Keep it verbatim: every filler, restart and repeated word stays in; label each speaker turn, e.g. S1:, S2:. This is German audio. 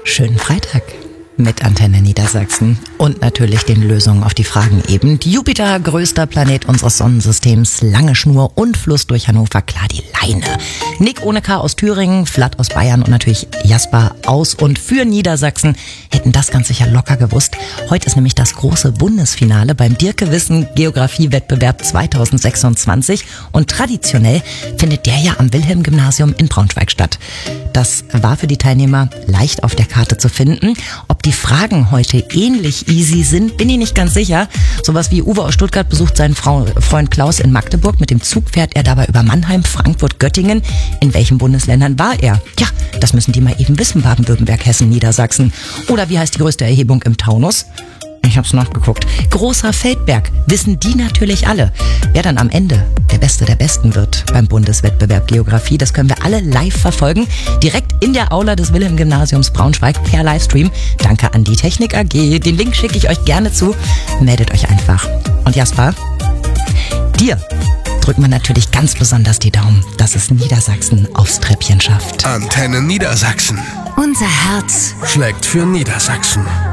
S1: Schönen Freitag mit Antenne Niedersachsen und natürlich den Lösungen auf die Fragen eben. Die Jupiter, größter Planet unseres Sonnensystems, lange Schnur und Fluss durch Hannover, klar die Leine. Nick ohne K aus Thüringen, Vlad aus Bayern und natürlich Jasper aus und für Niedersachsen hätten das ganz sicher locker gewusst. Heute ist nämlich das große Bundesfinale beim Dirke-Wissen Geografie-Wettbewerb zweitausendsechsundzwanzig und traditionell findet der ja am Wilhelm-Gymnasium in Braunschweig statt. Das war für die Teilnehmer leicht auf der Karte zu finden. Ob die Fragen heute ähnlich easy sind, bin ich nicht ganz sicher. Sowas wie Uwe aus Stuttgart besucht seinen Frau, Freund Klaus in Magdeburg. Mit dem Zug fährt er dabei über Mannheim, Frankfurt, Göttingen. In welchen Bundesländern war er? Ja, das müssen die mal eben wissen. Baden-Württemberg, Hessen, Niedersachsen. Oder wie heißt die größte Erhebung im Taunus? Ich hab's nachgeguckt. Großer Feldberg. Wissen die natürlich alle. Wer dann am Ende der Beste der Besten wird beim Bundeswettbewerb Geografie, das können wir alle live verfolgen. Direkt in der Aula des Wilhelm-Gymnasiums Braunschweig per Livestream. Danke an die Technik A G. Den Link schicke ich euch gerne zu. Meldet euch einfach. Und Jasper, dir drückt man natürlich ganz besonders die Daumen, dass es Niedersachsen aufs Treppchen schafft.
S2: Antenne Niedersachsen.
S3: Unser Herz
S2: schlägt für Niedersachsen.